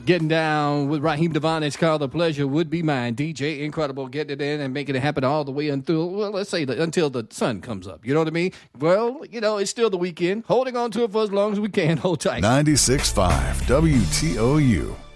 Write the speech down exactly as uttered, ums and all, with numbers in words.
Getting down with Raheem Devon. It's called The Pleasure Would Be Mine. D J Incredible getting it in and making it happen all the way until, well, let's say the, until the sun comes up. You know what I mean? Well, you know, it's still the weekend. Holding on to it for as long as we can. Hold tight. ninety-six point five W T O U.